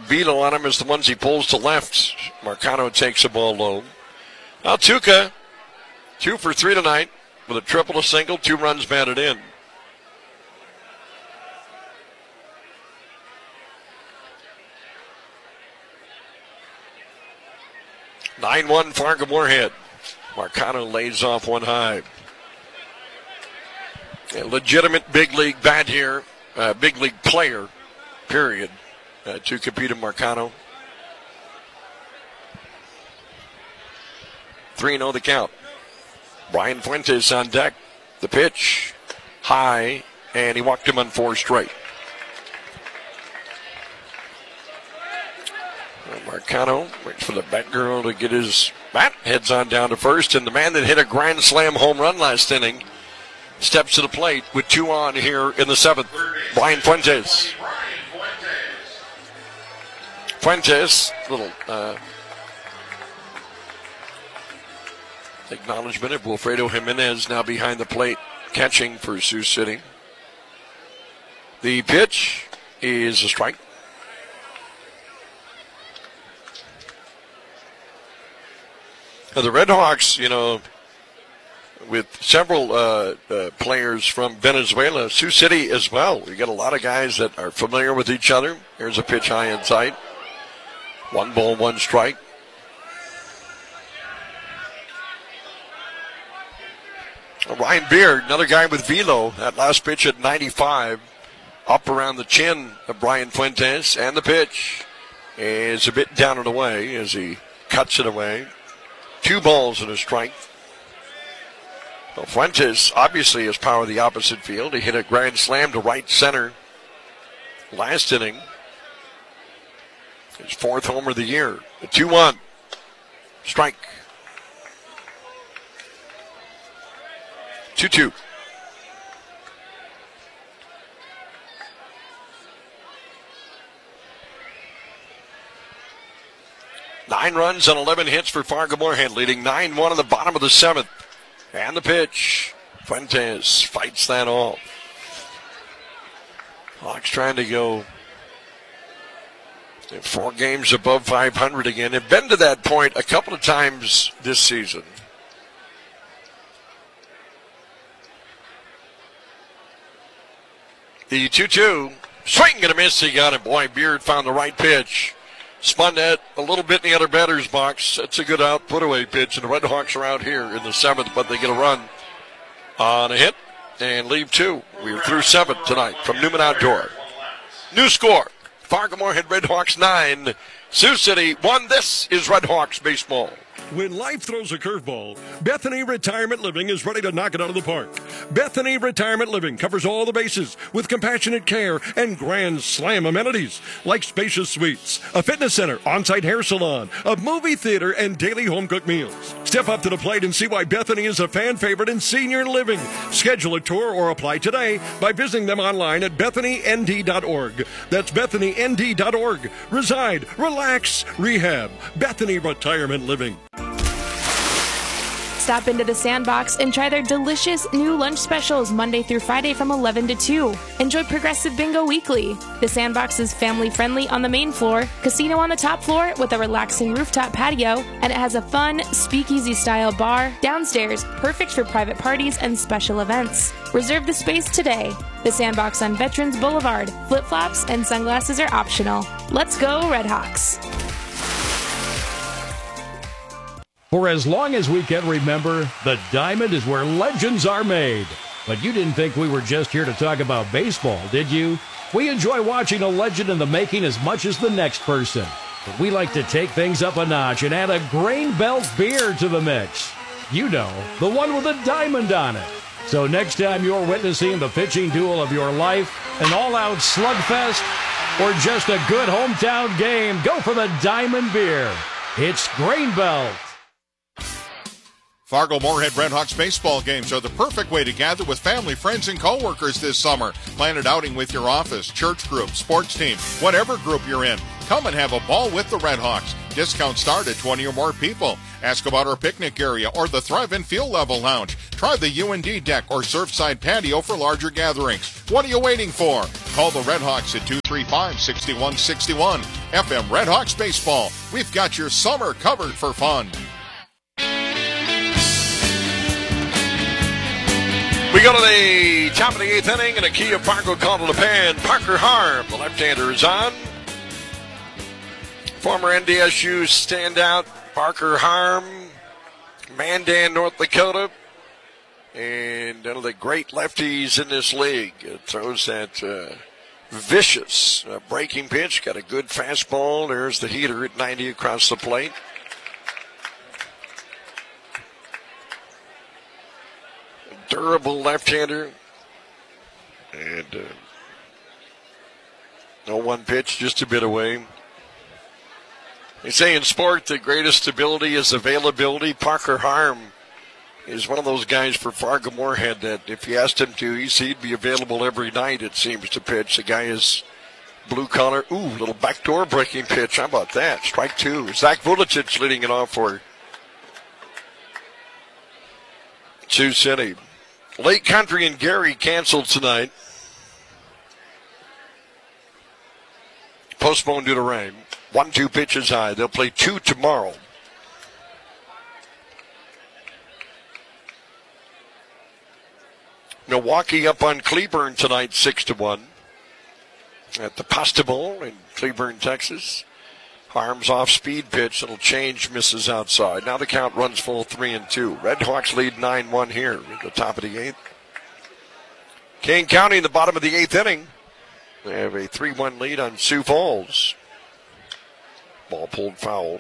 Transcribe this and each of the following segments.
Velo on him as the ones he pulls to left. Marcano takes the ball low. Now Tuca, 2 for 3 tonight with a triple, a single, 2 runs batted in. (9-1) Fargo Moorhead. Marcano lays off one high. A legitimate big league bat here, big league player, period, to compete in Marcano. 3-0 the count. Brian Fuentes on deck. The pitch, high, and he walked him on 4 straight. Marcano waits for the bat girl to get his bat, heads on down to first, and the man that hit a grand slam home run last inning steps to the plate with 2 on here in the 7th. Brian Fuentes. Fuentes, little acknowledgement of Wilfredo Jimenez now behind the plate, catching for Sioux City. The pitch is a strike. Now the Red Hawks, with several players from Venezuela, Sioux City as well. We got a lot of guys that are familiar with each other. Here's a pitch high inside. 1 ball, 1 strike. Ryan Beard, another guy with velo. That last pitch at 95, up around the chin of Brian Fuentes, and the pitch is a bit down and away as he cuts it away. 2 balls and a strike. Well, Fuentes obviously has power the opposite field. He hit a grand slam to right center last inning. His 4th homer of the year. The 2-1. Strike. 2-2. Nine runs and 11 hits for Fargo Moorhead, leading 9-1 in the bottom of the 7th. And the pitch. Fuentes fights that off. Hawks trying to go 4 games above 500 again. They've been to that point a couple of times this season. The 2-2. Swing and a miss. He got it. Boy, Beard found the right pitch. Spun that a little bit in the other batter's box. That's a good out put away pitch. And the Red Hawks are out here in the 7th, but they get a run on a hit and leave 2. We're through 7 tonight from Newman Outdoor. New score. Fargo Moorhead Red Hawks 9. Sioux City 1. This is Red Hawks baseball. When life throws a curveball, Bethany Retirement Living is ready to knock it out of the park. Bethany Retirement Living covers all the bases with compassionate care and grand slam amenities like spacious suites, a fitness center, on-site hair salon, a movie theater, and daily home-cooked meals. Step up to the plate and see why Bethany is a fan favorite in senior living. Schedule a tour or apply today by visiting them online at BethanyND.org. That's BethanyND.org. Reside, relax, rehab. Bethany Retirement Living. Stop into the Sandbox and try their delicious new lunch specials Monday through Friday from 11 to 2. Enjoy Progressive Bingo weekly. The Sandbox is family-friendly on the main floor, casino on the top floor with a relaxing rooftop patio, and it has a fun speakeasy-style bar downstairs, perfect for private parties and special events. Reserve the space today. The Sandbox on Veterans Boulevard. Flip-flops and sunglasses are optional. Let's go, Red Hawks. For as long as we can remember, the Diamond is where legends are made. But you didn't think we were just here to talk about baseball, did you? We enjoy watching a legend in the making as much as the next person. But we like to take things up a notch and add a Grain Belt beer to the mix. You know, the one with a diamond on it. So next time you're witnessing the pitching duel of your life, an all-out slugfest, or just a good hometown game, go for the Diamond beer. It's Grain Belt. Fargo Moorhead Red Hawks baseball games are the perfect way to gather with family, friends, and coworkers this summer. Plan an outing with your office, church group, sports team, whatever group you're in. Come and have a ball with the Red Hawks. Discounts start at 20 or more people. Ask about our picnic area or the Thrive and Field Level Lounge. Try the UND deck or Surfside patio for larger gatherings. What are you waiting for? Call the Redhawks at 235-6161. FM Redhawks Baseball. We've got your summer covered for fun. We go to the top of the 8th inning, and a Kia Fargo call to the pen. Parker Harm, the left-hander, is on. Former NDSU standout Parker Harm, Mandan, North Dakota, and one of the great lefties in this league. It throws that vicious breaking pitch. Got a good fastball. There's the heater at 90 across the plate. Durable left-hander. And no one pitch, just a bit away. They say in sport the greatest ability is availability. Parker Harm is one of those guys for Fargo Moorhead that if you asked him to, he'd be available every night, it seems, to pitch. The guy is blue-collar. Ooh, little backdoor breaking pitch. How about that? Strike two. Zach Vulicich leading it off for Sioux City. Lake Country and Gary canceled tonight. Postponed due to rain. 1-2 pitches high. They'll play 2 tomorrow. Milwaukee up on Cleburne tonight, 6-1. At the Pasta Bowl in Cleburne, Texas. Harm's off-speed pitch. It'll change, misses outside. Now the count runs full 3-2. Redhawks lead 9-1 here at the top of the 8th. Kane County in the bottom of the 8th inning. They have a 3-1 lead on Sioux Falls. Ball pulled foul.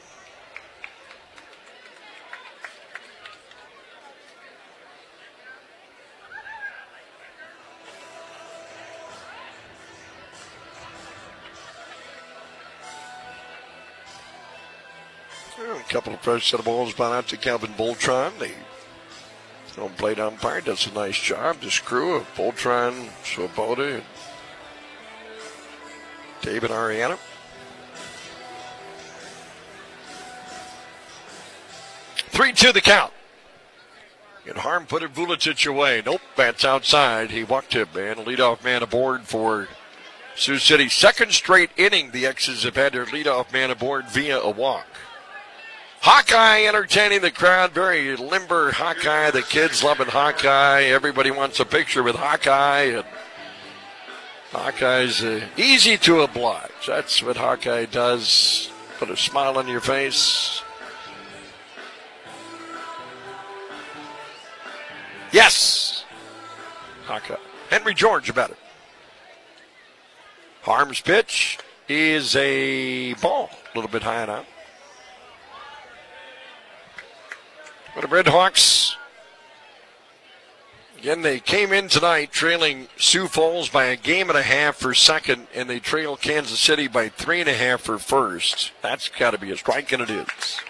A couple of fresh set of balls gone out to Calvin Boltron. The home plate umpire does a nice job. This crew of Boltron, Swoboda, and David Ariana. 3-2 the count. And Harm put it Vulicich away. Nope, that's outside. He walked him, man. Leadoff man aboard for Sioux City. Second straight inning the X's have had their leadoff man aboard via a walk. Hawkeye entertaining the crowd. Very limber Hawkeye. The kids loving Hawkeye. Everybody wants a picture with Hawkeye. And Hawkeye's easy to oblige. That's what Hawkeye does. Put a smile on your face. Yes. Hawkeye. Henry George about it. Harm's pitch is a ball. A little bit high and out. But the Redhawks, again, they came in tonight trailing Sioux Falls by 1.5 games for second, and they trail Kansas City by 3.5 for first. That's got to be a strike, and it is.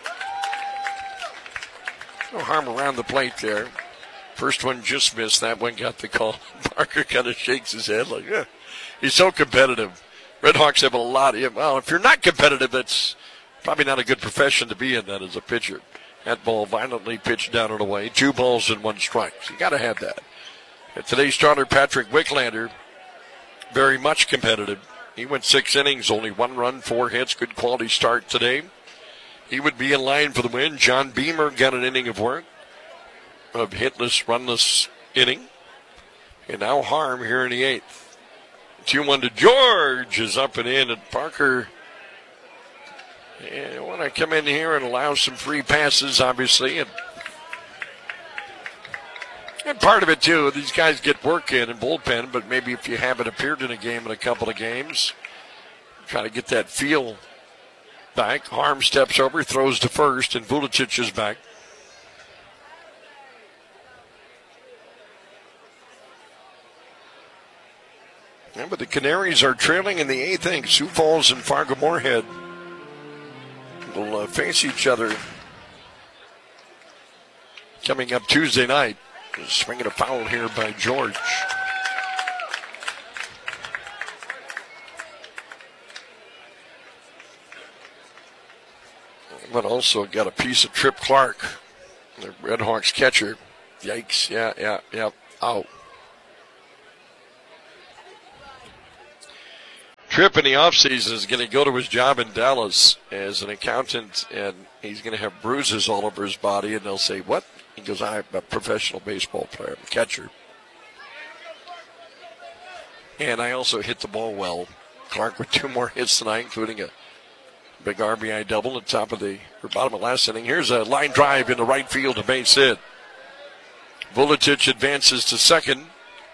No harm around the plate there. First one just missed. That one got the call. Parker kind of shakes his head like, yeah. He's so competitive. Redhawks have a lot of, well, if you're not competitive, that's probably not a good profession to be in, that as a pitcher. That ball violently pitched down and away. 2 balls and 1 strike. So you got to have that. And today's starter, Patrick Wicklander, very much competitive. He went 6 innings, only 1 run, 4 hits. Good quality start today. He would be in line for the win. John Beamer got an inning of work, of hitless, runless inning. And now Harm here in the 8th. 2-1 to George is up and in, and Parker. I want to come in here and allow some free passes, obviously. And part of it, too, these guys get work in and bullpen, but maybe if you haven't appeared in a game in a couple of games, try to get that feel back. Harm steps over, throws to first, and Vulicich is back. Yeah, but the Canaries are trailing in the 8th inning. Sioux Falls and Fargo Moorhead will face each other coming up Tuesday night. Swinging a foul here by George. But also got a piece of Trip Clark, the Redhawks catcher. Yikes, yeah, out. Tripp in the offseason is going to go to his job in Dallas as an accountant, and he's going to have bruises all over his body, and they'll say, what? He goes, I'm a professional baseball player, I'm a catcher. And I also hit the ball well. Clark with 2 more hits tonight, including a big RBI double at top of the bottom of last inning. Here's a line drive into right field, a base hit. Vuletic advances to second.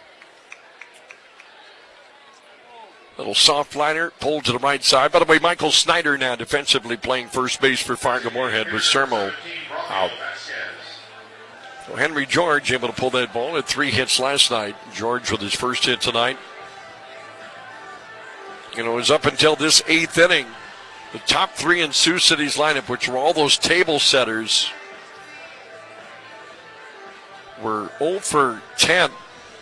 Little soft liner, pulled to the right side. By the way, Michael Snyder now defensively playing first base for Fargo-Moorhead with Sermo out. So Henry George able to pull that ball. Had 3 hits last night. George with his first hit tonight. You know, it was up until this 8th inning. The top 3 in Sioux City's lineup, which were all those table setters, were 0 for 10.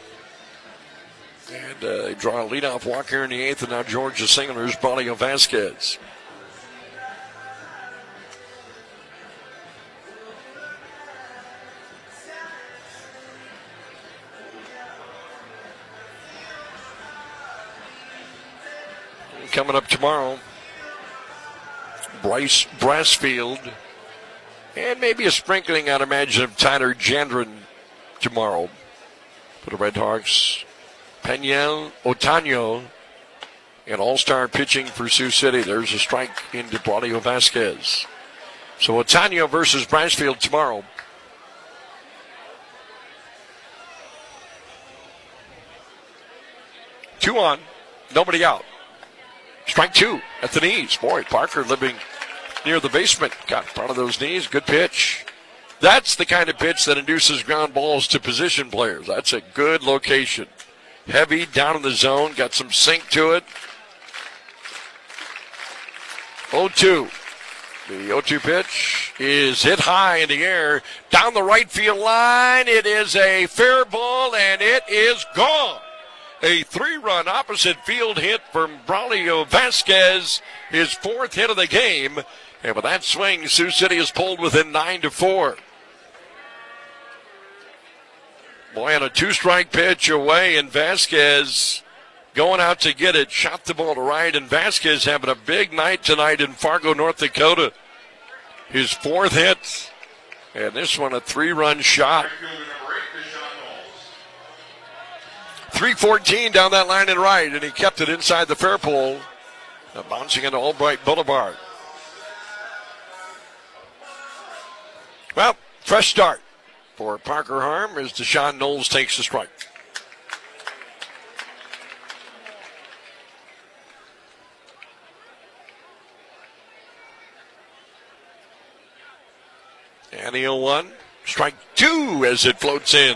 And they draw a leadoff walk here in the 8th, and now George is singling. There's Braulio Vasquez. Coming up tomorrow, Bryce Brassfield, and maybe a sprinkling, I'd imagine, of Tyler Jandren tomorrow for the Red Hawks. Peniel Otaño, and all-star pitching for Sioux City. There's a strike into Braulio Vasquez. So Otaño versus Brassfield tomorrow. Two on, nobody out. Strike 2 at the knees. Boy, Parker living near the basement. Got in front of those knees. Good pitch. That's the kind of pitch that induces ground balls to position players. That's a good location. Heavy, down in the zone. Got some sink to it. 0-2. The 0-2 pitch is hit high in the air. Down the right field line. It is a fair ball, and it is gone. A 3-run opposite field hit from Braulio Vasquez, his 4th hit of the game. And with that swing, Sioux City is pulled within 9-4. Boy, on a 2-strike pitch away, and Vasquez going out to get it. Shot the ball to right, and Vasquez having a big night tonight in Fargo, North Dakota. His 4th hit, and this one a 3-run shot. 314 down that line and right, and he kept it inside the fair pole, bouncing into Albright Boulevard. Well, fresh start for Parker Harm as Deshaun Knowles takes the strike. And the 0-1, strike 2 as it floats in.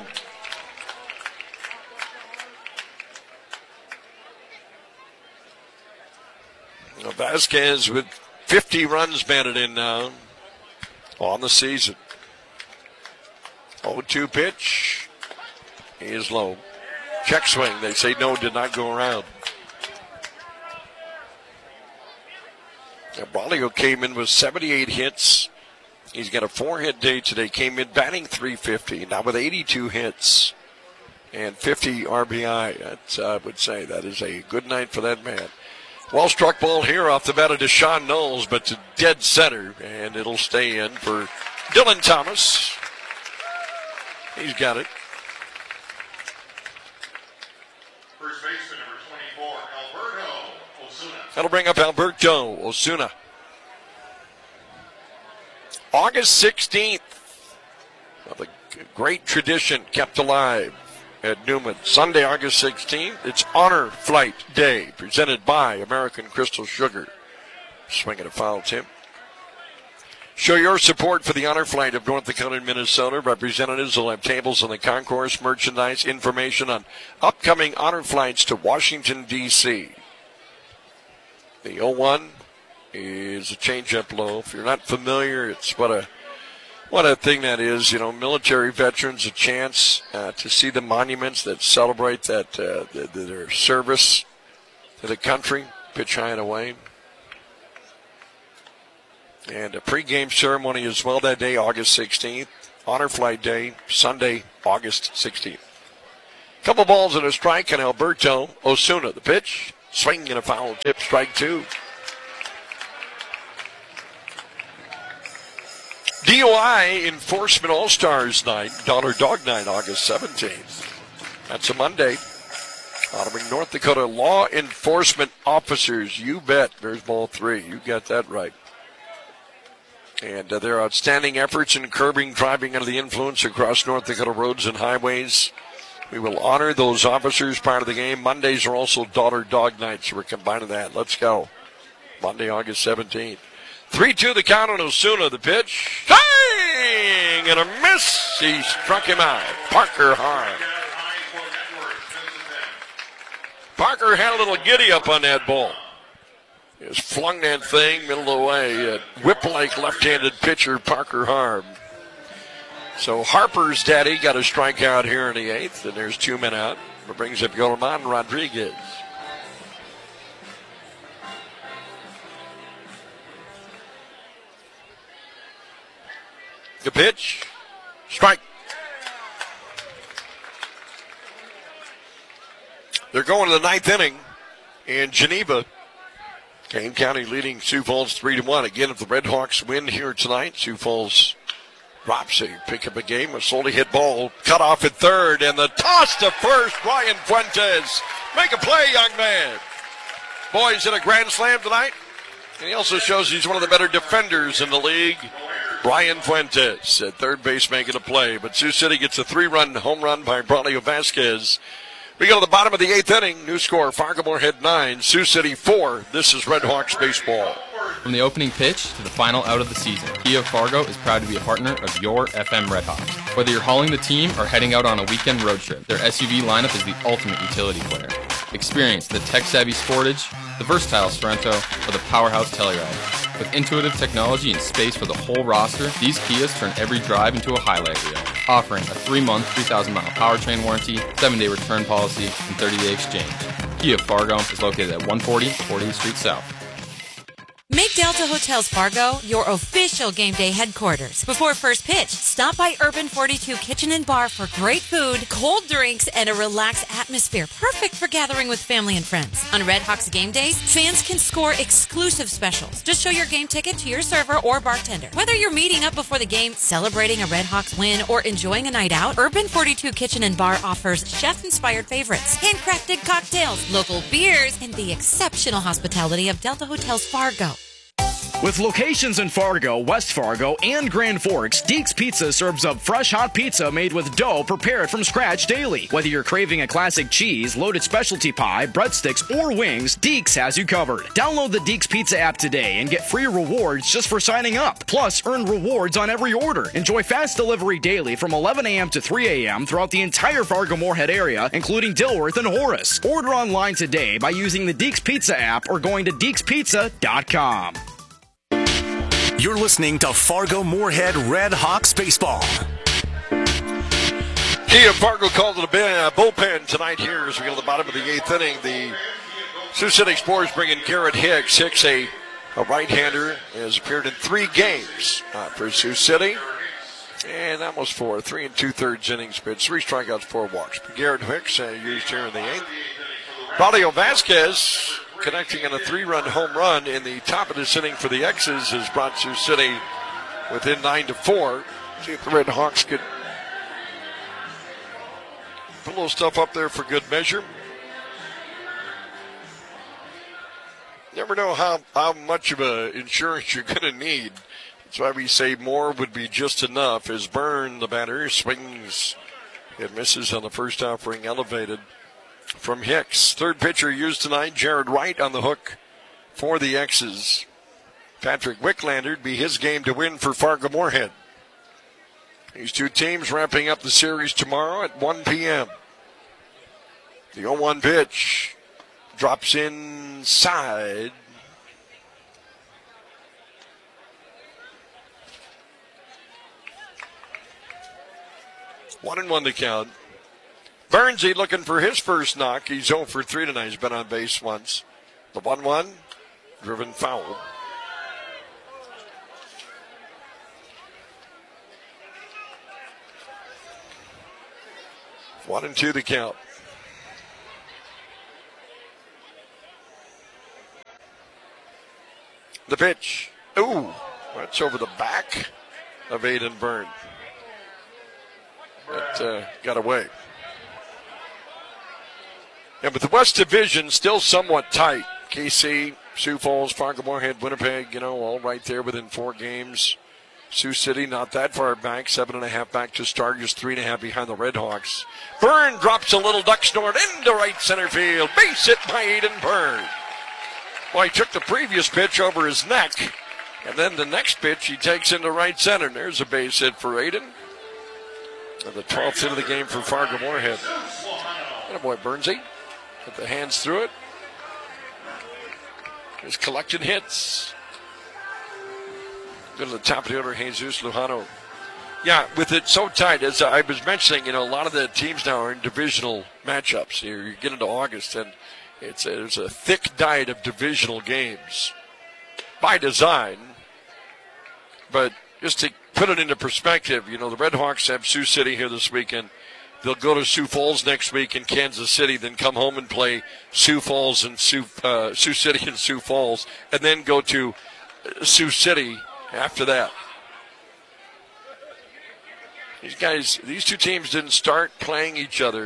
Vasquez with 50 runs batted in now on the season. 0-2 pitch is low. Check swing. They say no, did not go around. Braulio came in with 78 hits. He's got a 4-hit day today. Came in batting .350. Now with 82 hits and 50 RBI. That's, I would say that is a good night for that man. Well struck ball here off the bat of Deshaun Knowles, but to dead center, and it'll stay in for Dylan Thomas. He's got it. First baseman number 24, Alberto Osuna. That'll bring up Alberto Osuna. August 16th. Well, the great tradition kept alive at Newman. Sunday, August 16th, it's Honor Flight Day, presented by American Crystal Sugar. Swinging a foul, Tim. Show your support for the Honor Flight of North Dakota and Minnesota. Representatives will have tables on the concourse, merchandise, information on upcoming Honor Flights to Washington, D.C. The 0-1 is a changeup low. If you're not familiar, it's what a thing that is. You know, military veterans, a chance to see the monuments that celebrate their service to the country. Pitch high and away. And a pregame ceremony as well that day, August 16th. Honor Flight Day, Sunday, August 16th. Couple balls and a strike, and Alberto Osuna. The pitch Swing and a foul tip, strike 2. DOI Enforcement All-Stars Night, Dollar Dog Night, August 17th. That's a Monday. Honoring North Dakota law enforcement officers. You bet. There's ball 3. You got that right. And their outstanding efforts in curbing driving under the influence across North Dakota roads and highways. We will honor those officers part of the game. Mondays are also Dollar Dog Nights, so we're combining that. Let's go. Monday, August 17th. 3-2 the count on Osuna. The pitch. Swing and a miss. He struck him out. Parker Harm. Parker had a little giddy up on that ball. He just flung that thing middle of the way. Whip-like left-handed pitcher Parker Harm. So Harper's daddy got a strikeout here in the 8th, and there's 2 men out. It brings up Yolman Rodriguez. The pitch. Strike. They're going to the 9th inning in Geneva. Kane County leading Sioux Falls 3-1. Again, if the Red Hawks win here tonight, Sioux Falls drops a pick up a game. A slowly hit ball cut off at third, and the toss to first. Ryan Fuentes. Make a play, young man. Boy, he's hit a grand slam tonight. And he also shows he's one of the better defenders in the league. Ryan Fuentes at third base making a play. But Sioux City gets a 3-run home run by Braulio Vasquez. We go to the bottom of the 8th inning. New score, Fargo-Moorhead 9, Sioux City 4. This is Red Hawks baseball. From the opening pitch to the final out of the season, Kia of Fargo is proud to be a partner of your FM Red Hawks. Whether you're hauling the team or heading out on a weekend road trip, their SUV lineup is the ultimate utility player. Experience the tech-savvy Sportage, the versatile Sorento, or the powerhouse Telluride. With intuitive technology and space for the whole roster, these Kias turn every drive into a highlight reel. Offering a 3-month, 3,000-mile powertrain warranty, 7-day return policy, and 30-day exchange. Kia of Fargo is located at 140 40th Street South. Make Delta Hotels Fargo your official game day headquarters. Before first pitch, stop by Urban 42 Kitchen and Bar for great food, cold drinks, and a relaxed atmosphere. Perfect for gathering with family and friends. On Red Hawks game days, fans can score exclusive specials. Just show your game ticket to your server or bartender. Whether you're meeting up before the game, celebrating a Red Hawks win, or enjoying a night out, Urban 42 Kitchen and Bar offers chef-inspired favorites, handcrafted cocktails, local beers, and the exceptional hospitality of Delta Hotels Fargo. With locations in Fargo, West Fargo, and Grand Forks, Deeks Pizza serves up fresh hot pizza made with dough prepared from scratch daily. Whether you're craving a classic cheese, loaded specialty pie, breadsticks, or wings, Deeks has you covered. Download the Deeks Pizza app today and get free rewards just for signing up. Plus, earn rewards on every order. Enjoy fast delivery daily from 11 a.m. to 3 a.m. throughout the entire Fargo-Moorhead area, including Dilworth and Horace. Order online today by using the Deeks Pizza app or going to deekspizza.com. You're listening to Fargo-Moorhead Red Hawks baseball. Kia Fargo called it a bullpen tonight here as we go to the bottom of the 8th inning. The Sioux City Explorers bring in Garrett Hicks. Hicks, a right-hander, has appeared in 3 games for Sioux City. And almost 4, 3 2/3 innings pitched, 3 strikeouts, 4 walks. But Garrett Hicks used here in the 8th. Braulio Vasquez connecting on a 3-run home run in the top of this inning for the X's has brought Sioux City within 9-4. See if the Red Hawks could put a little stuff up there for good measure. Never know how much of a insurance you're going to need. That's why we say more would be just enough. As Byrne, the batter, swings and misses on the first offering, elevated from Hicks. Third pitcher used tonight, Jared Wright on the hook for the X's. Patrick Wicklander be his game to win for Fargo-Moorhead. These two teams wrapping up the series tomorrow at 1 p.m. The 0-1 pitch drops inside. One and one to count. Burnsy looking for his first knock. He's 0 for 3 tonight. He's been on base once. The 1-1, driven foul. One and two the count. The pitch. Ooh, that's over the back of Aiden Byrne. That got away. And with the West Division still somewhat tight, KC, Sioux Falls, Fargo-Moorhead, Winnipeg, all right there within 4 games. Sioux City not that far back, 7.5 back to start, just 3.5 behind the Redhawks. Byrne drops a little duck snort into right center field. Base hit by Aiden Byrne. Well, he took the previous pitch over his neck, and then the next pitch he takes into right center. And there's a base hit for Aiden. And the 12th hit of the game for Fargo-Moorhead. And boy, Burnsy. Put the hands through it. He's collecting hits. Go to the top of the order, Jesus Lujano. Yeah, with it so tight, as I was mentioning, a lot of the teams now are in divisional matchups. You get into August, and there's a thick diet of divisional games by design. But just to put it into perspective, the Redhawks have Sioux City here this weekend. They'll go to Sioux Falls next week in Kansas City, then come home and play Sioux Falls and Sioux City and Sioux Falls, and then go to Sioux City after that. These two teams didn't start playing each other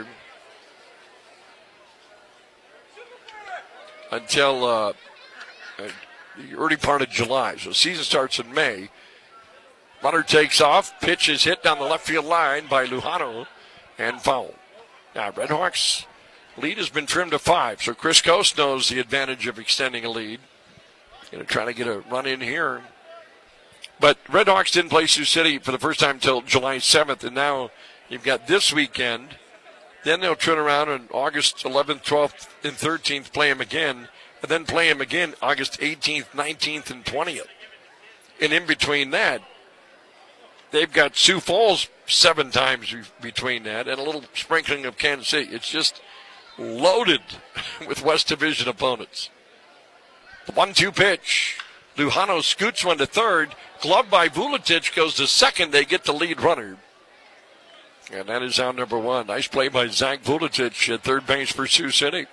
until the early part of July. So the season starts in May. Runner takes off. Pitch is hit down the left field line by Lujano and foul. Now, Redhawks' lead has been trimmed to 5. So Chris Coast knows the advantage of extending a lead. Going to try to get a run in here. But Redhawks didn't play Sioux City for the first time until July 7th. And now you've got this weekend. Then they'll turn around on August 11th, 12th, and 13th, play them again. And then play them again August 18th, 19th, and 20th. And in between that, they've got Sioux Falls 7 times between that and a little sprinkling of Kansas City. It's just loaded with West Division opponents. The 1-2 pitch. Lujano scoots one to third. Glove by Vuletic goes to second. They get the lead runner. And that is out number 1. Nice play by Zach Vuletic at third base for Sioux City.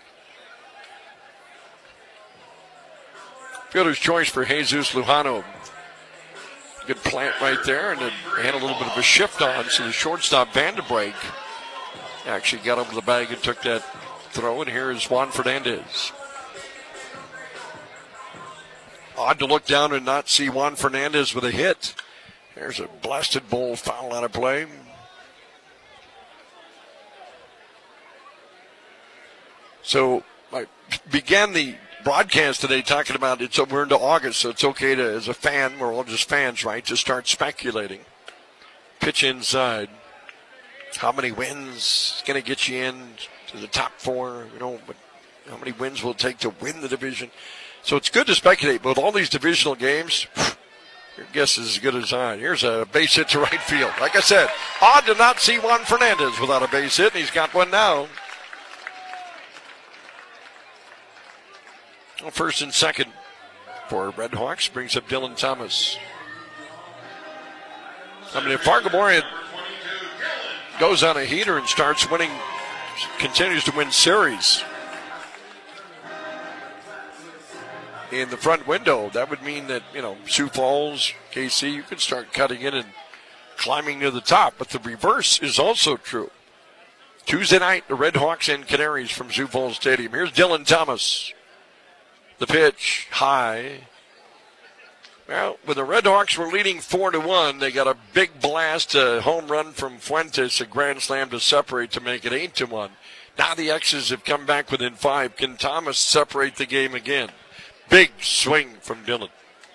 Fielder's choice for Jesus Lujano. Good plant right there, and then had a little bit of a shift on, so the shortstop Vandenbrink actually got over the bag and took that throw, and here is Juan Fernandez. Odd to look down and not see Juan Fernandez with a hit. There's a blasted ball foul out of play. So I began the broadcast today talking about we're into August, so it's okay to, as a fan, we're all just fans, right, to start speculating. Pitch inside. How many wins is going to get you in to the top 4? But how many wins will it take to win the division? So it's good to speculate, but with all these divisional games, your guess is as good as mine. Here's a base hit to right field. Like I said, odd to not see Juan Fernandez without a base hit, and he's got one now. First and second for Redhawks brings up Dylan Thomas. If Fargo-Moorhead goes on a heater and starts winning, continues to win series in the front window, that would mean that, Sioux Falls, KC, you can start cutting in and climbing to the top. But the reverse is also true. Tuesday night, the Redhawks and Canaries from Sioux Falls Stadium. Here's Dylan Thomas. The pitch, high. Well, when the Redhawks were leading 4-1, they got a big blast, a home run from Fuentes, a grand slam to separate to make it 8-1. Now the X's have come back within 5. Can Thomas separate the game again? Big swing from Dylan.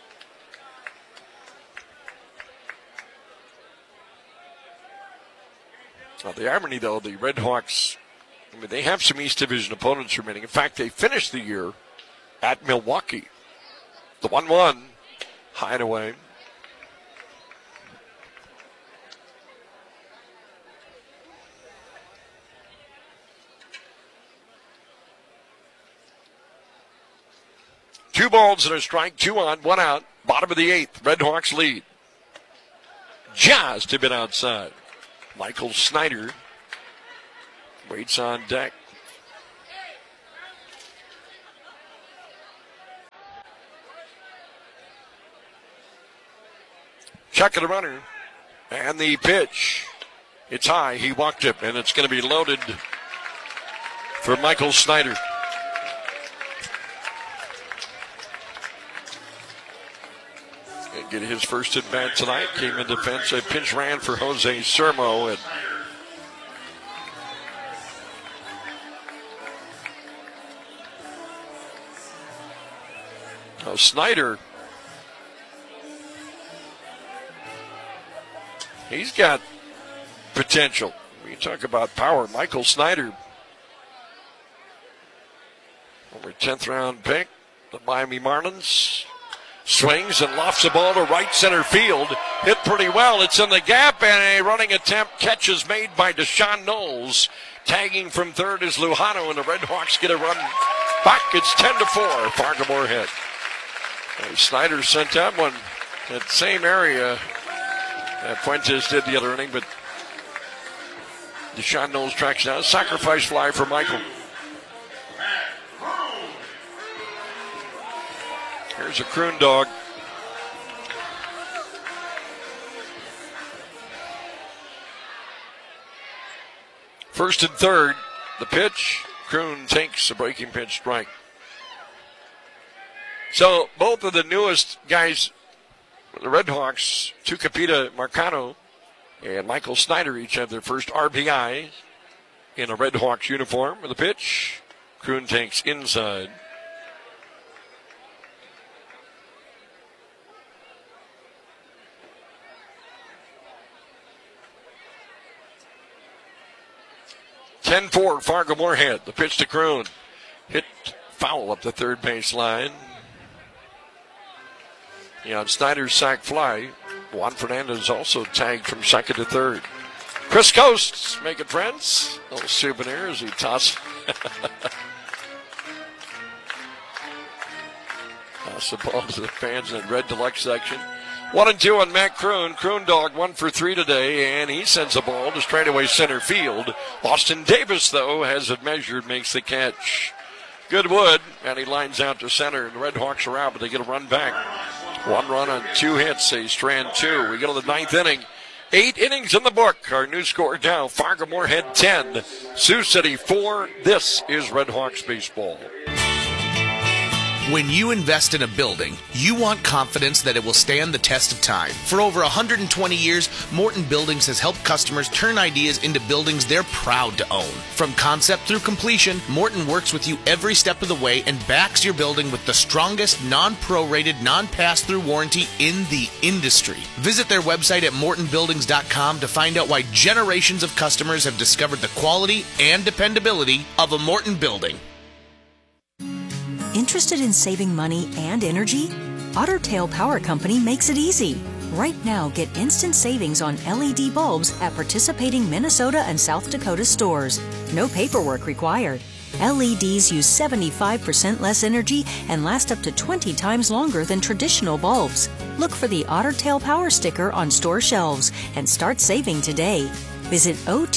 Well, the irony, though, the Redhawks, they have some East Division opponents remaining. In fact, they finished the year at Milwaukee. The 1-1, high and away. Two balls and a strike, 2 on, 1 out. Bottom of the 8th, Redhawks lead. Just a bit outside. Michael Snyder waits on deck. check of the runner. And the pitch. It's high. He walked it, and it's going to be loaded for Michael Snyder. Get his first at bat tonight. Came in defense. A pinch ran for Jose Sermo. And Snyder, he's got potential. When you talk about power, Michael Snyder, over 10th round pick, the Miami Marlins. Swings and lofts the ball to right center field. Hit pretty well. It's in the gap, and a running attempt. Catch is made by Deshaun Knowles. Tagging from third is Lujano, and the Red Hawks get a run back. It's 10-4. Fargo Moorhead. Snyder sent that one at the same area that Fuentes did the other inning, but Deshaun Knowles tracks down. Sacrifice fly for Michael. Here's a croon dog. First and third, the pitch. Croon takes a breaking pitch strike. So both of the newest guys, the Red Hawks, Tucapita Marcano and Michael Snyder, each have their first RBI in a Red Hawks uniform. With the pitch, Croon takes inside. (10-4) Fargo Moorhead. The pitch to Croon. Hit foul up the third base line. On Snyder's sac fly, Juan Fernandez also tagged from second to third. Chris Coasts making friends. A little souvenir as he tosses. Toss the ball to the fans in the red deluxe section. 1-2 on Matt Croon. Croon dog 1 for 3 today, and he sends the ball to straightaway center field. Austin Davis, though, has it measured, makes the catch. Goodwood, and he lines out to center, and the Red Hawks are out, but they get a run back. 1 run on 2 hits, they strand 2. We go to the 9th inning. 8 innings in the book. Our new score now, Fargo Moorhead 10, Sioux City 4. This is Red Hawks baseball. When you invest in a building, you want confidence that it will stand the test of time. For over 120 years, Morton Buildings has helped customers turn ideas into buildings they're proud to own. From concept through completion, Morton works with you every step of the way and backs your building with the strongest non-prorated, non-pass-through warranty in the industry. Visit their website at mortonbuildings.com to find out why generations of customers have discovered the quality and dependability of a Morton building. Interested in saving money and energy? Otter Tail Power Company makes it easy. Right now, get instant savings on LED bulbs at participating Minnesota and South Dakota stores. No paperwork required. LEDs use 75% less energy and last up to 20 times longer than traditional bulbs. Look for the Otter Tail Power sticker on store shelves and start saving today. Visit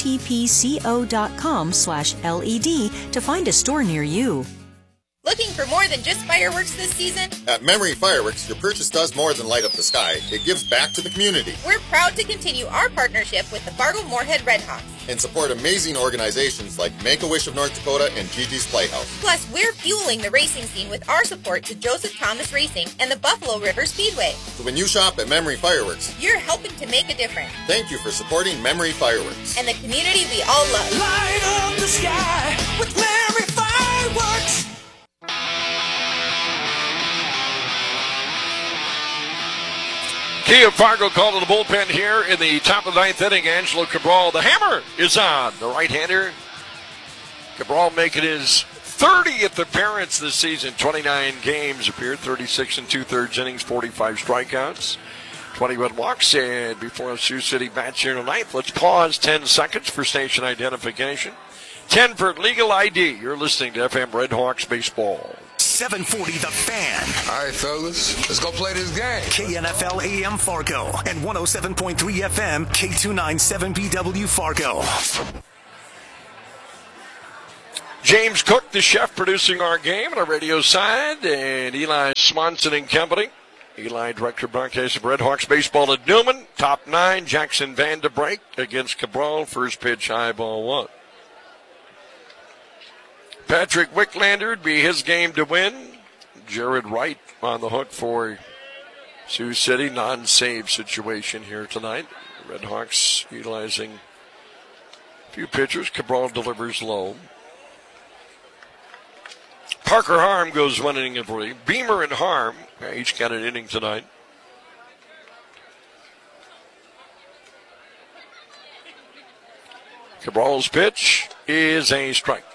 otpco.com/LED to find a store near you. Looking for more than just fireworks this season? At Memory Fireworks, your purchase does more than light up the sky. It gives back to the community. We're proud to continue our partnership with the Fargo Moorhead Red Hawks and support amazing organizations like Make-A-Wish of North Dakota and Gigi's Playhouse. Plus, we're fueling the racing scene with our support to Joseph Thomas Racing and the Buffalo River Speedway. So when you shop at Memory Fireworks, you're helping to make a difference. Thank you for supporting Memory Fireworks. And the community we all love. Light up the sky with Memory Fireworks. Key of Fargo called to the bullpen here in the top of the 9th inning. Angelo Cabral, the hammer is on. The right-hander. Cabral making his 30th appearance this season. 29 games appeared, 36 and 2/3 innings, 45 strikeouts, 21 walks. And before Sioux City bats here tonight, let's pause 10 seconds for station identification. 10 for legal ID. You're listening to FM Red Hawks baseball. 740 The Fan. All right, fellas, let's go play this game. KNFL AM Fargo and 107.3 FM K297BW Fargo. James Cook, the chef, producing our game on our radio side, and Eli Swanson and company Eli, Director of Broadcasting of Red Hawks Baseball at Newman. Top 9, Jackson Van de Break against Cabral. First pitch, high ball 1. Patrick Wicklander would be his game to win. Jared Wright on the hook for Sioux City. Non-save situation here tonight. Red Hawks utilizing a few pitchers. Cabral delivers low. Parker Harm goes 1 inning of relief. Beamer and Harm each got an inning tonight. Cabral's pitch is a strike.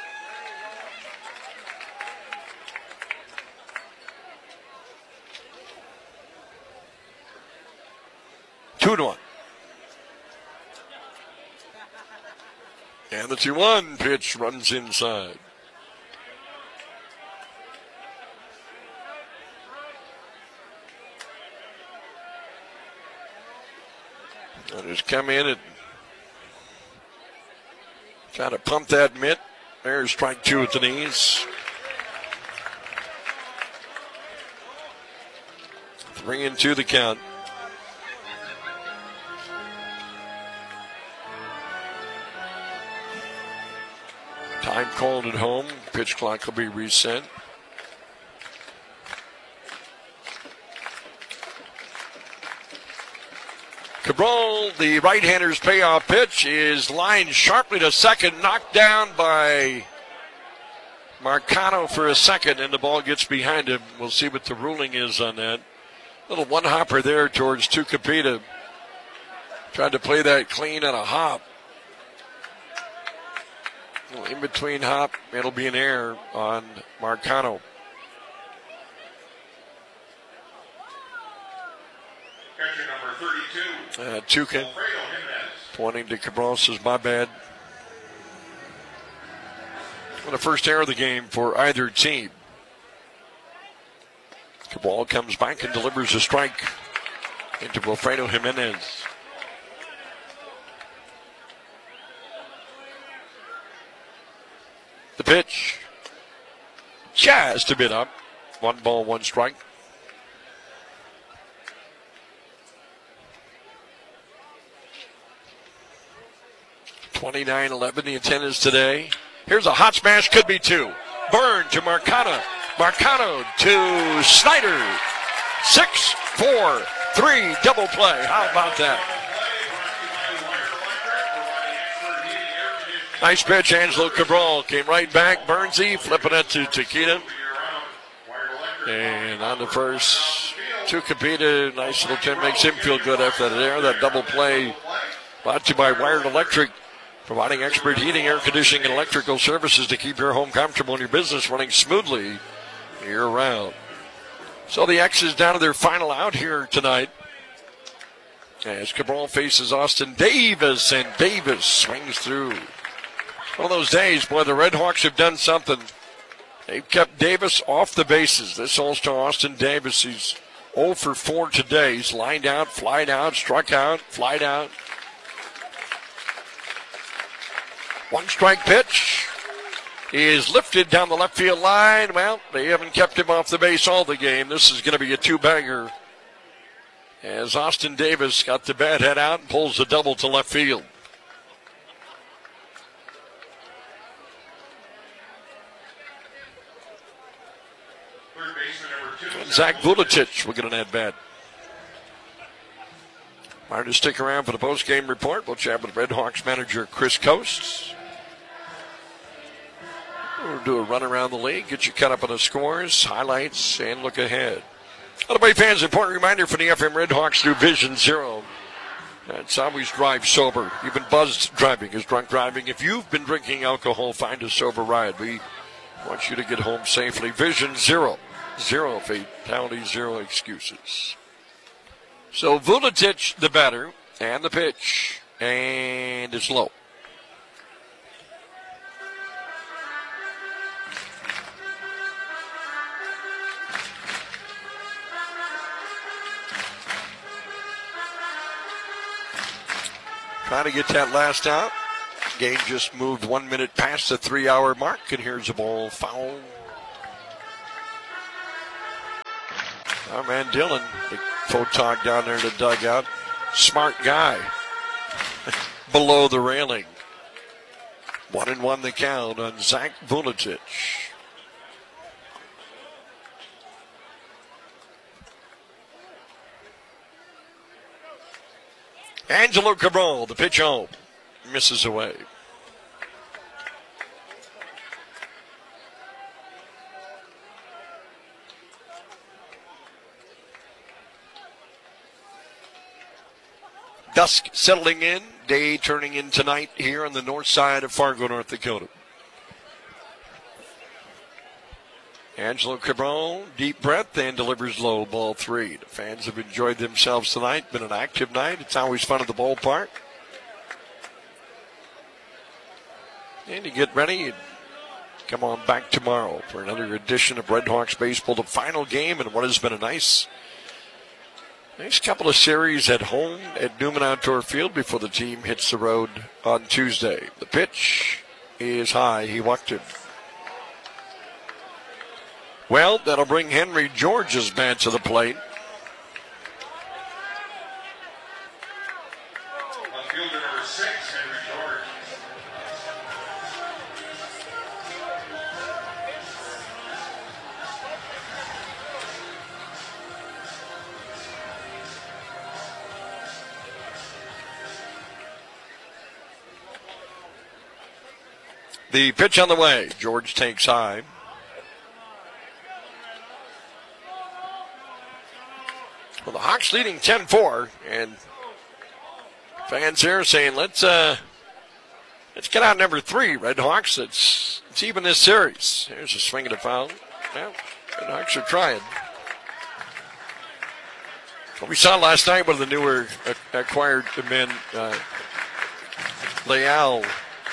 Two to 1. And the 2-1 pitch runs inside. I'll just come in and try to pump that mitt. There's strike 2 at the knees. 3-2 the count. Time called at home. Pitch clock will be reset. Cabral, the right-hander's payoff pitch, is lined sharply to second, knocked down by Marcano for a second, and the ball gets behind him. We'll see what the ruling is on that. Little one-hopper there towards Tucupita. Tried to play that clean on a hop. In between hop, it'll be an error on Marcano. Catcher number 32. Tuca pointing to Cabral, says, my bad. The first error of the game for either team. Cabral comes back and delivers a strike into Wilfredo Jimenez. The pitch, just a bit up. 1 ball, 1 strike. $29-11 the attendance today. Here's a hot smash, could be 2. Burn to Marcano. Marcano to Snyder. 6-4-3 double play. How about that? Nice pitch, Angelo Cabral came right back. Burnsy flipping it to Takita. And on the first, Tucupita, nice little Tim, makes him feel good after that error. That double play brought to you by Wired Electric, providing expert heating, air conditioning, and electrical services to keep your home comfortable and your business running smoothly year-round. So the X is down to their final out here tonight, as Cabral faces Austin Davis, and Davis swings through. One of those days, boy, the Red Hawks have done something. They've kept Davis off the bases. This All-Star Austin Davis, he's 0 for 4 today. He's lined out, flied out, struck out, flied out. 1 strike pitch is lifted down the left field line. Well, they haven't kept him off the base all the game. This is going to be a 2-bagger, as Austin Davis got the bat head out and pulls the double to left field. Zach Vuletic will get an at-bat. Mind to stick around for the post-game report. We'll chat with Red Hawks manager Chris Coates. We'll do a run around the league, get you caught up on the scores, highlights, and look ahead. By the way, fans, important reminder for the FM Red Hawks through Vision Zero. It's always drive sober. Even buzzed driving is drunk driving. If you've been drinking alcohol, find a sober ride. We want you to get home safely. Vision Zero. 0 fatalities, 0 excuses. So Vuletic, the batter, and the pitch, and it's low. Trying to get that last out. Game just moved 1 minute past the 3-hour mark, and here's a ball foul. Our man Dylan, the photog down there in the dugout. Smart guy. Below the railing. 1-1 the count on Zach Vuletic. Angelo Cabral, the pitch home. Misses away. Dusk settling in, day turning into night here on the north side of Fargo, North Dakota. Angelo Cabral, deep breath and delivers low, ball 3. The fans have enjoyed themselves tonight. Been an active night. It's always fun at the ballpark. And you get ready and come on back tomorrow for another edition of Red Hawks baseball, the final game in what has been a nice couple of series at home at Newman Outdoor Field before the team hits the road on Tuesday. The pitch is high. He walked it. Well, that'll bring Henry George's bat to the plate. On fielder number 6, Henry George. The pitch on the way. George takes high. Well, the Hawks leading 10-4, and fans here saying, let's get out number 3, Red Hawks. It's even this series. Here's a swing and a foul. Well, Red Hawks are trying. What we saw last night, one of the newer acquired men, Leal,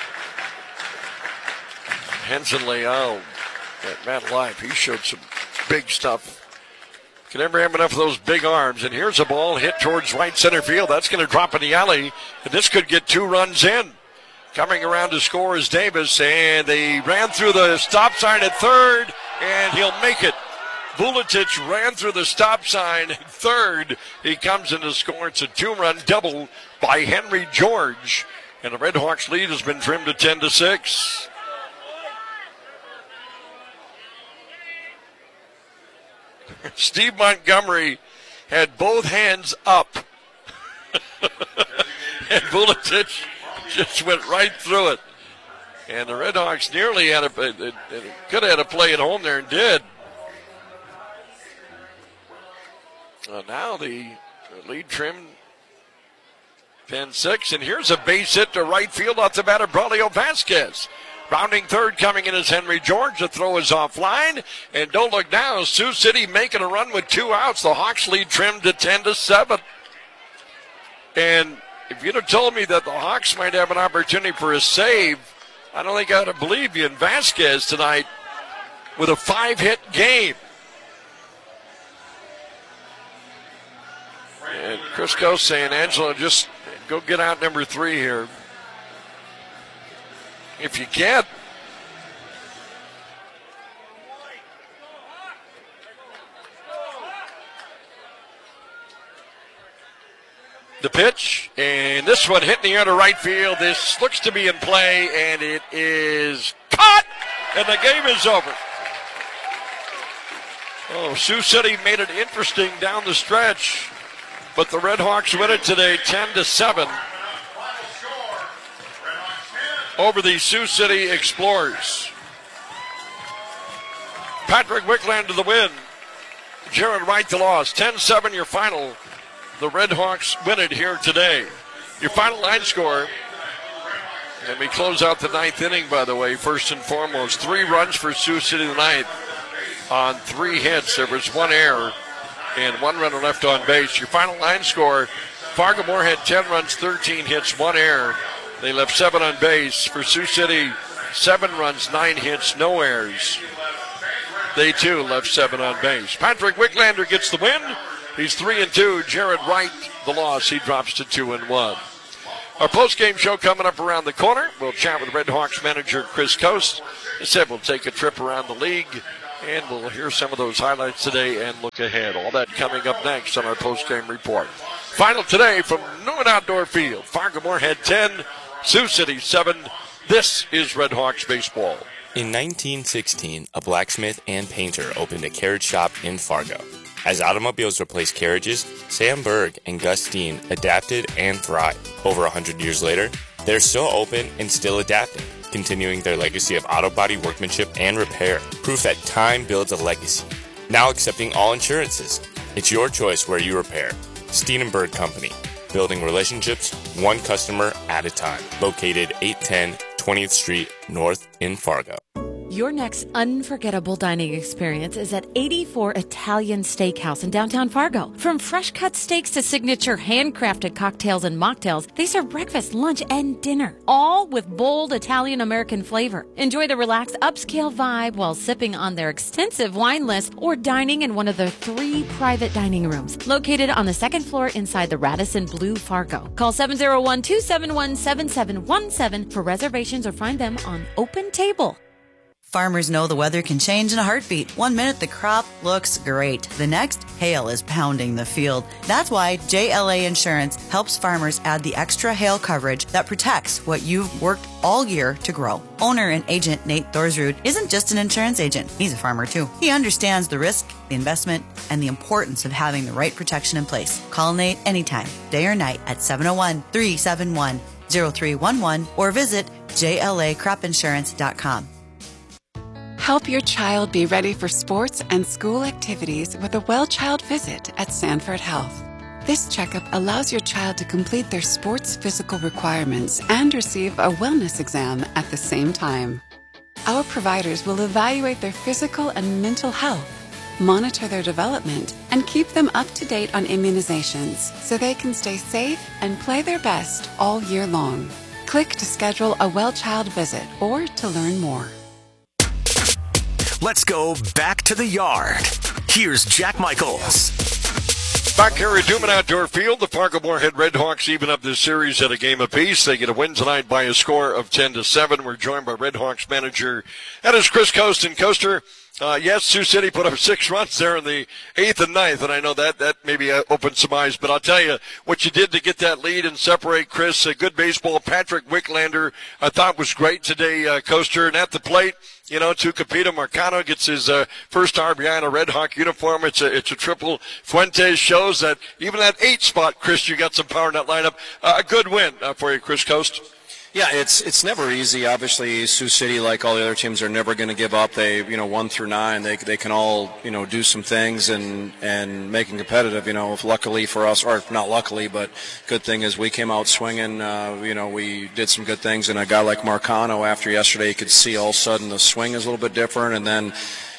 Henson Leal at Matt Life. He showed some big stuff. Can never have enough of those big arms. And here's a ball hit towards right center field. That's going to drop in the alley. And this could get 2 runs in. Coming around to score is Davis. And they ran through the stop sign at third. And he'll make it. Vuletic ran through the stop sign at third. He comes in to score. It's a 2-run double by Henry George. And the Red Hawks lead has been trimmed to 10-6. Steve Montgomery had both hands up. And Vuletic just went right through it. And the Red Hawks nearly could have had a play at home there and did. Now the lead trimmed 10-6. And here's a base hit to right field off the bat of Braulio Vasquez. Rounding third coming in is Henry George. The throw is offline. And don't look now. Sioux City making a run with 2 outs. The Hawks lead trimmed to 10-7. And if you'd have told me that the Hawks might have an opportunity for a save, I don't think I'd have believed you. And Vasquez tonight with a 5-hit game. And Crisco saying, Angelo, just go get out number 3 here. If you can't. The pitch, and this one hit in the air to right field. This looks to be in play, and it is caught, and the game is over. Oh, Sioux City made it interesting down the stretch, but the Red Hawks win it today 10-7. Over the Sioux City Explorers. Patrick Wickland to the win. Jared Wright the loss. 10-7 your final. The Red Hawks win it here today. Your final line score. And we close out the 9th inning, by the way, first and foremost. 3 runs for Sioux City tonight on 3 hits. There was 1 error and 1 runner left on base. Your final line score, Fargo Moorhead 10 runs, 13 hits, 1 error. They left 7 on base. For Sioux City, 7 runs, 9 hits, no errors. They, too, left 7 on base. Patrick Wicklander gets the win. He's 3-2. Jared Wright, the loss. He drops to 2-1. Our post-game show coming up around the corner. We'll chat with Red Hawks manager Chris Coast. He said we'll take a trip around the league And we'll hear some of those highlights today and look ahead. All that coming up next on our post-game report. Final today from Newman Outdoor Field. Fargo-Moorhead 10, Sioux City 7. This is Red Hawks baseball. In 1916, a blacksmith and painter opened a carriage shop in Fargo. As automobiles replaced carriages, Sam Berg and Gus Dean adapted and thrived. Over 100 years later, they're still open and still adapting, continuing their legacy of auto body workmanship and repair. Proof that time builds a legacy. Now accepting all insurances. It's your choice where you repair. Steen & Berg Company. Building relationships, one customer at a time. Located 810 20th Street North in Fargo. Your next unforgettable dining experience is at 84 Italian Steakhouse in downtown Fargo. From fresh-cut steaks to signature handcrafted cocktails and mocktails, they serve breakfast, lunch, and dinner, all with bold Italian-American flavor. Enjoy the relaxed upscale vibe while sipping on their extensive wine list or dining in one of their 3 private dining rooms, located on the 2nd floor inside the Radisson Blu Fargo. Call 701-271-7717 for reservations or find them on Open Table. Farmers know the weather can change in a heartbeat. 1 minute the crop looks great. The next, hail is pounding the field. That's why JLA Insurance helps farmers add the extra hail coverage that protects what you've worked all year to grow. Owner and agent Nate Thorsrud isn't just an insurance agent. He's a farmer too. He understands the risk, the investment, and the importance of having the right protection in place. Call Nate anytime, day or night at 701-371-0311 or visit JLAcropinsurance.com. Help your child be ready for sports and school activities with a well-child visit at Sanford Health. This checkup allows your child to complete their sports physical requirements and receive a wellness exam at the same time. Our providers will evaluate their physical and mental health, monitor their development, and keep them up to date on immunizations so they can stay safe and play their best all year long. Click to schedule a well-child visit or to learn more. Let's go back to the yard. Here's Jack Michaels. Back here at Newman Outdoor Field, the Fargo-Moorhead Redhawks even up this series at a game apiece. They get a win tonight by a score of 10-7. We're joined by Redhawks manager, that is Chris Coast. And Coaster, yes, Sioux City put up 6 runs there in the 8th and 9th, and I know that maybe opened some eyes. But I'll tell you, what you did to get that lead and separate, Chris, good baseball. Patrick Wicklander, I thought was great today, Coaster. And at the plate, Tucapita Marcano gets his first RBI in a Red Hawk uniform. It's a triple. Fuentes shows that even that 8 spot, Chris, you got some power in that lineup. A good win for you, Chris Coast. Yeah, it's never easy. Obviously, Sioux City, like all the other teams, are never going to give up. They, 1 through 9, they can all, do some things and make it competitive. If luckily for us, or not luckily, but good thing is we came out swinging. We did some good things, and a guy like Marcano after yesterday, you could see all of a sudden the swing is a little bit different, and then.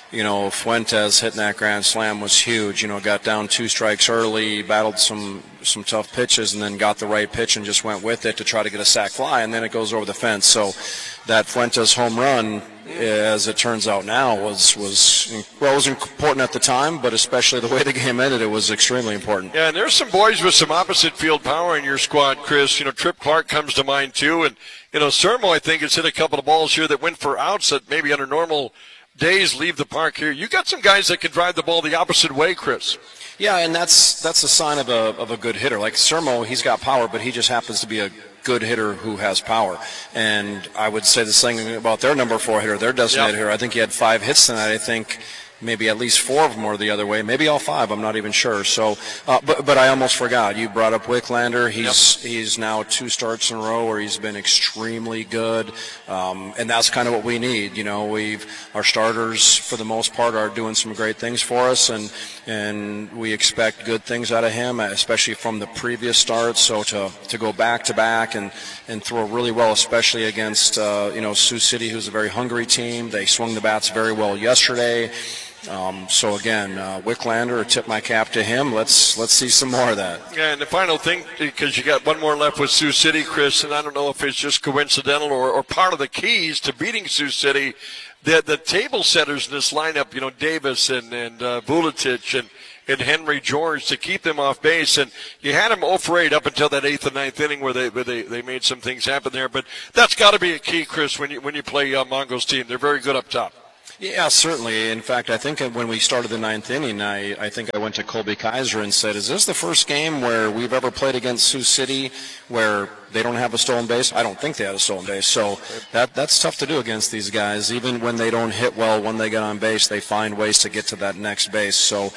Fuentes hitting that grand slam was huge. Got down 2 strikes early, battled some tough pitches, and then got the right pitch and just went with it to try to get a sac fly, and then it goes over the fence. So that Fuentes home run, as it turns out now, was important at the time, but especially the way the game ended, it was extremely important. Yeah, and there's some boys with some opposite field power in your squad, Chris. Trip Clark comes to mind too, and Sermo, I think, has hit a couple of balls here that went for outs that maybe under normal days leave the park here. You got some guys that can drive the ball the opposite way, Chris. Yeah, and that's a sign of a good hitter. Like Sermo, he's got power, but he just happens to be a good hitter who has power. And I would say the same about their number 4 hitter, their designated hitter. I think he had 5 hits tonight. I think maybe at least 4 of them were the other way, maybe all 5. I'm not even sure. So, but I almost forgot. You brought up Wicklander. He's now 2 starts in a row where he's been extremely good, and that's kind of what we need. Our starters for the most part are doing some great things for us, and we expect good things out of him, especially from the previous starts. So to go back to back and throw really well, especially against Sioux City, who's a very hungry team. They swung the bats very well yesterday. So again, Wicklander, tip my cap to him. Let's see some more of that. Yeah, and the final thing, because you got one more left with Sioux City, Chris, and I don't know if it's just coincidental or part of the keys to beating Sioux City. The table setters in this lineup, Davis and Vuletic and Henry George, to keep them off base. And you had them 0 for 8 up until that 8th and 9th inning where they made some things happen there. But that's got to be a key, Chris, when you play Mongo's team. They're very good up top. Yeah, certainly. In fact, I think when we started the ninth inning, I think I went to Colby Kaiser and said, is this the first game where we've ever played against Sioux City where they don't have a stolen base? I don't think they had a stolen base. So that's tough to do against these guys. Even when they don't hit well, when they get on base, they find ways to get to that next base. So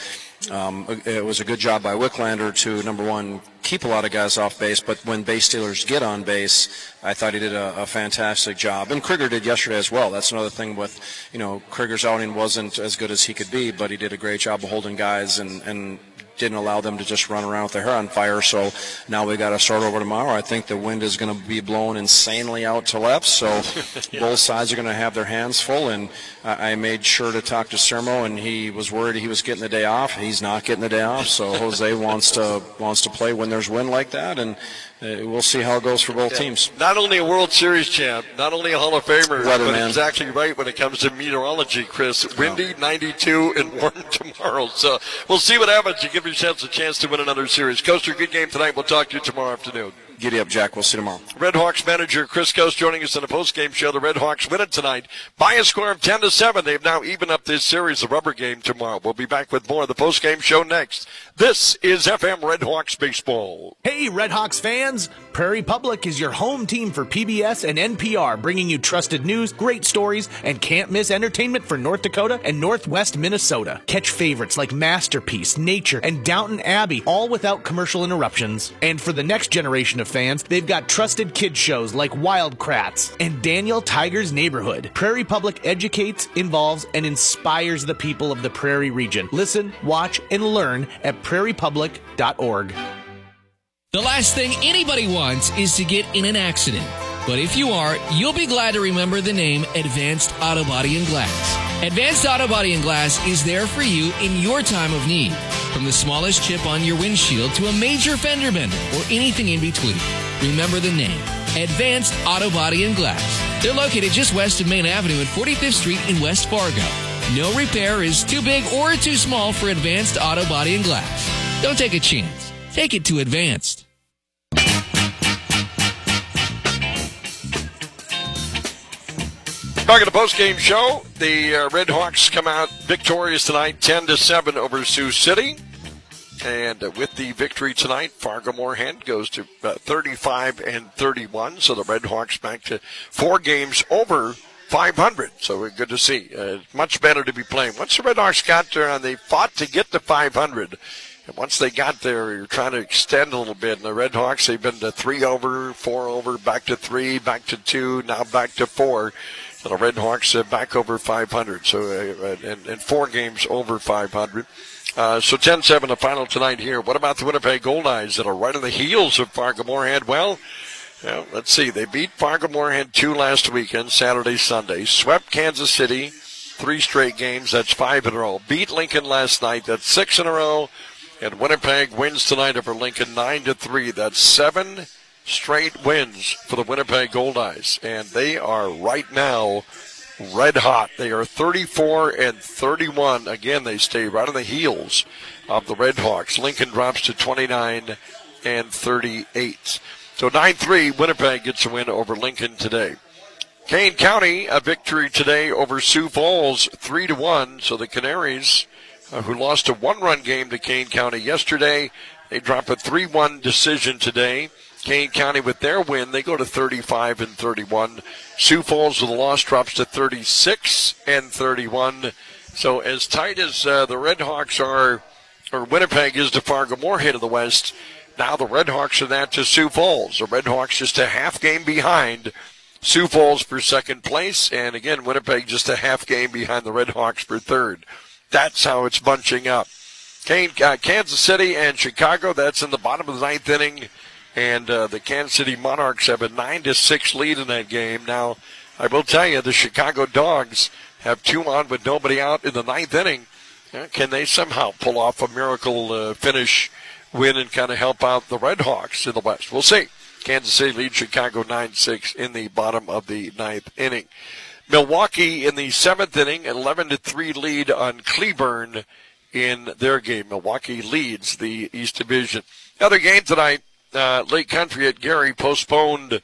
it was a good job by Wicklander to, number one, keep a lot of guys off base, but when base stealers get on base, I thought he did a fantastic job. And Krieger did yesterday as well. That's another thing with, Krieger's outing wasn't as good as he could be, but he did a great job of holding guys and didn't allow them to just run around with their hair on fire. So now we got to start over tomorrow. I think the wind is going to be blowing insanely out to left, so both sides are going to have their hands full. And I made sure to talk to Sermo, and he was worried he was getting the day off. He's not getting the day off, so Jose wants to play when there's wind like that, and we'll see how it goes for both teams. Not only a World Series champ, not only a Hall of Famer, but Weatherman. exactly right when it comes to meteorology, Chris. Windy, 92, and warm tomorrow. So we'll see what happens. You give yourselves a chance to win another series. Coaster, good game tonight. We'll talk to you tomorrow afternoon. Giddy up, Jack. We'll see you tomorrow. Red Hawks manager Chris Coast joining us in a post-game show. The Red Hawks win it tonight by a score of 10-7. They've now evened up this series, the rubber game tomorrow. We'll be back with more of the post-game show next. This is FM Red Hawks Baseball. Hey, Red Hawks fans! Prairie Public is your home team for PBS and NPR, bringing you trusted news, great stories, and can't-miss entertainment for North Dakota and Northwest Minnesota. Catch favorites like Masterpiece, Nature, and Downton Abbey, all without commercial interruptions. And for the next generation of fans, they've got trusted kids shows like Wild Kratts and Daniel Tiger's Neighborhood. Prairie Public educates, involves, and inspires the people of the Prairie region. Listen, watch, and learn at prairiepublic.org. The last thing anybody wants is to get in an accident. But if you are, you'll be glad to remember the name Advanced Auto Body and Glass. Advanced Auto Body and Glass is there for you in your time of need. From the smallest chip on your windshield to a major fender bender or anything in between. Remember the name, Advanced Auto Body and Glass. They're located just west of Main Avenue at 45th Street in West Fargo. No repair is too big or too small for Advanced Auto Body and Glass. Don't take a chance. Take it to Advanced. Talking to post-game show, the Red Hawks come out victorious tonight, 10-7 over Sioux City. And with the victory tonight, Fargo-Moorhead goes to 35-31. So the Red Hawks back to 4 games over 500. So we're good to see. Much better to be playing. Once the Red Hawks got there, they fought to get to 500. And once they got there, you're trying to extend a little bit. And the Red Hawks, they've been to 3 over, 4 over, back to 3, back to 2, now back to 4. And the Red Hawks back over 500. So and 4 games over 500. So 10-7 the final tonight here. What about the Winnipeg Goldeyes that are right on the heels of Fargo-Moorhead? Well, let's see. They beat Fargo-Moorhead 2 last weekend, Saturday, Sunday. Swept Kansas City 3 straight games. That's 5 in a row. Beat Lincoln last night. That's 6 in a row. And Winnipeg wins tonight over Lincoln 9-3. That's 7 straight wins for the Winnipeg Goldeyes. And they are right now red hot. They are 34-31. Again, they stay right on the heels of the Red Hawks. Lincoln drops to 29-38. So 9-3, Winnipeg gets a win over Lincoln today. Kane County, a victory today over Sioux Falls, 3-1. So the Canaries, who lost a 1-run game to Kane County yesterday, they drop a 3-1 decision today. Kane County with their win, they go to 35-31. Sioux Falls with a loss drops to 36-31. So as tight as the Red Hawks are, or Winnipeg is to Fargo-Moorhead of the West, now the Red Hawks are that to Sioux Falls. The Red Hawks just a half game behind Sioux Falls for second place, and again, Winnipeg just a half game behind the Red Hawks for third. That's how it's bunching up. Kansas City and Chicago, that's in the bottom of the 9th inning. And the Kansas City Monarchs have a 9-6 lead in that game. Now, I will tell you, the Chicago Dogs have 2 on with nobody out in the 9th inning. Can they somehow pull off a miracle finish, win, and kind of help out the Red Hawks in the West? We'll see. Kansas City leads Chicago 9-6 in the bottom of the 9th inning. Milwaukee in the 7th inning, 11-3 lead on Cleburne in their game. Milwaukee leads the East Division. Other game tonight. Lake Country at Gary postponed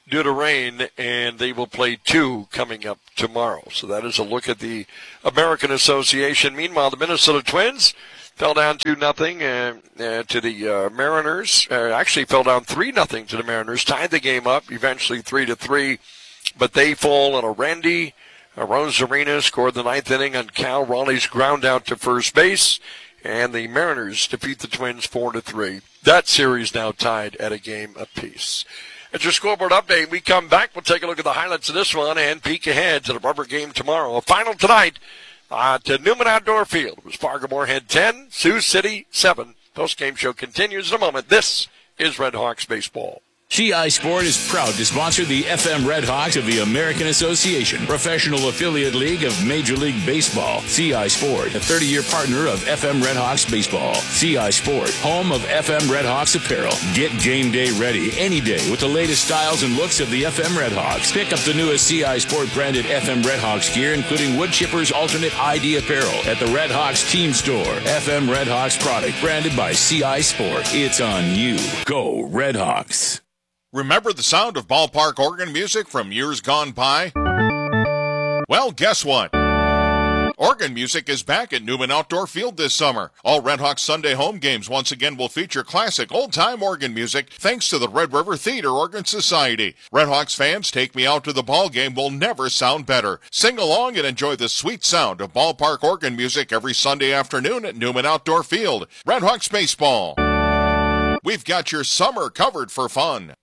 due to rain, and they will play 2 coming up tomorrow. So that is a look at the American Association. Meanwhile, the Minnesota Twins fell down 2-0 to the Mariners. Actually fell down 3-0 to the Mariners. Tied the game up, eventually 3-3. But they fall on a Randy Rosarina scored the 9th inning on Cal Raleigh's ground out to first base. And the Mariners defeat the Twins 4-3. That series now tied at a game apiece. It's your scoreboard update. We come back. We'll take a look at the highlights of this one and peek ahead to the rubber game tomorrow. A final tonight to Newman Outdoor Field. It was Fargo-Moorhead 10, Sioux City 7. Post-game show continues in a moment. This is Red Hawks baseball. CI Sport is proud to sponsor the FM Red Hawks of the American Association, professional affiliate league of Major League Baseball. CI Sport, a 30-year partner of FM Red Hawks baseball. CI Sport, home of FM Red Hawks apparel. Get game day ready any day with the latest styles and looks of the FM Red Hawks. Pick up the newest CI Sport branded FM Red Hawks gear, including Wood Chipper's alternate ID apparel at the Red Hawks team store. FM Red Hawks product branded by CI Sport. It's on you. Go Red Hawks. Remember the sound of ballpark organ music from years gone by? Well, guess what? Organ music is back at Newman Outdoor Field this summer. All Red Hawks Sunday home games once again will feature classic old-time organ music thanks to the Red River Theater Organ Society. Red Hawks fans, Take Me Out to the Ball Game will never sound better. Sing along and enjoy the sweet sound of ballpark organ music every Sunday afternoon at Newman Outdoor Field. Red Hawks baseball. We've got your summer covered for fun.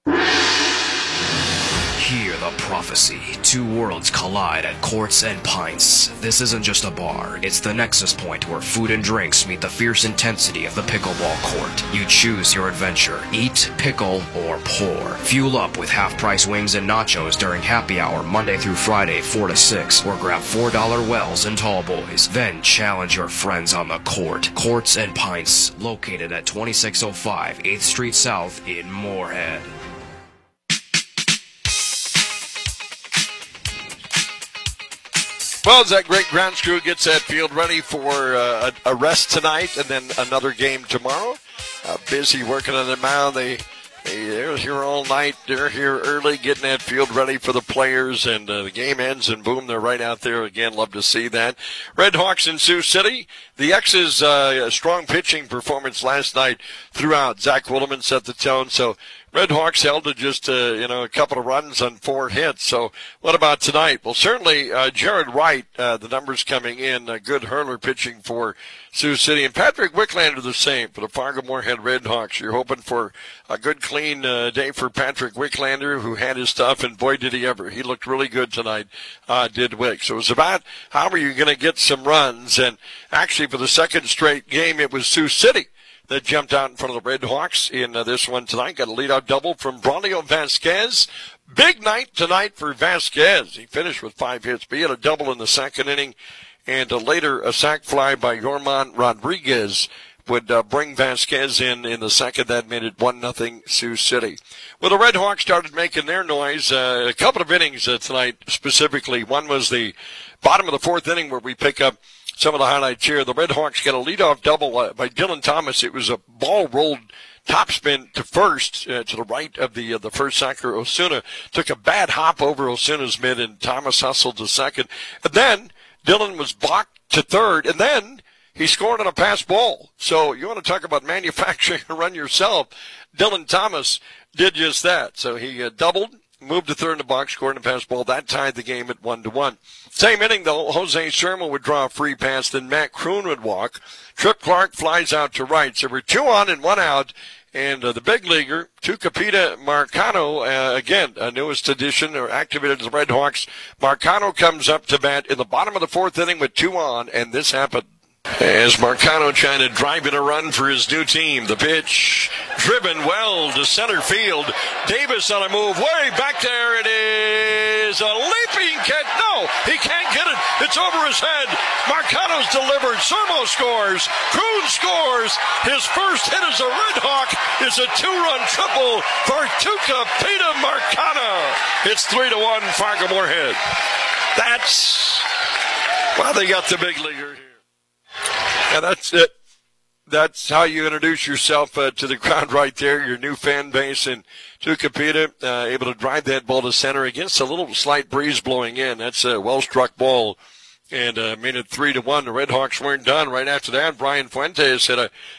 Hear the prophecy. Two worlds collide at Courts and Pints. This isn't just a bar. It's the nexus point where food and drinks meet the fierce intensity of the pickleball court. You choose your adventure. Eat, pickle, or pour. Fuel up with half-price wings and nachos during happy hour Monday through Friday, 4 to 6. Or grab $4 Wells and Tall Boys. Then challenge your friends on the court. Courts and Pints, located at 2605 8th Street South in Moorhead. Well, as that great grounds crew gets that field ready for a rest tonight and then another game tomorrow. Busy working on the mound. They're here all night. They're here early getting that field ready for the players, and the game ends, and boom, they're right out there again. Love to see that. Red Hawks in Sioux City. The X's strong pitching performance last night throughout. Zach Wilderman set the tone, so Red Hawks held to just a couple of runs on 4 hits. So what about tonight? Well, certainly Jared Wright, the numbers coming in, good hurler pitching for Sioux City, and Patrick Wicklander the same for the Fargo-Moorhead Red Hawks. You're hoping for a good, clean day for Patrick Wicklander, who had his stuff, and boy, did he ever. He looked really good tonight, did Wick. So it was about how are you going to get some runs, and actually for the second straight game, it was Sioux City that jumped out in front of the Red Hawks in this one tonight. Got a leadout double from Braulio Vasquez. Big night tonight for Vasquez. He finished with 5 hits, but he had a double in the second inning, and later a sac fly by Yorman Rodriguez would bring Vasquez in the second. That made it 1-0 Sioux City. Well, the Red Hawks started making their noise. A couple of innings tonight specifically. One was the bottom of the 4th inning where we pick up some of the highlights here. The Red Hawks got a leadoff double by Dylan Thomas. It was a ball rolled topspin to first, to the right of the first sacker. Osuna took a bad hop over Osuna's mid, and Thomas hustled to second. And then Dylan was blocked to third, and then he scored on a pass ball. So you want to talk about manufacturing a run yourself. Dylan Thomas did just that. So he doubled, moved to third in the box, scored on a pass ball. That tied the game at 1-1. Same inning, though, Jose Sherman would draw a free pass, then Matt Kroon would walk. Trip Clark flies out to right. So we're 2 on and 1 out. And the big leaguer, Tucupita Marcano, again, a newest addition or activated the Red Hawks. Marcano comes up to bat in the bottom of the 4th inning with 2 on, and this happened. As Marcano trying to drive in a run for his new team. The pitch driven well to center field. Davis on a move way back there. It is a leaping catch. No, he can't get it. It's over his head. Marcano's delivered. Sermo scores. Kroon scores. His first hit as a Red Hawk is a 2-run triple for Tucupita Marcano. It's 3-1 Fargo-Moorhead. That's, well, they got the big leaguer here. Yeah, that's it. that's how you introduce yourself to the crowd right there, your new fan base. And Tucupita able to drive that ball to center against a little slight breeze blowing in. That's a well-struck ball. And made it 3-1. The Red Hawks weren't done. Right after that, Brian Fuentes hit a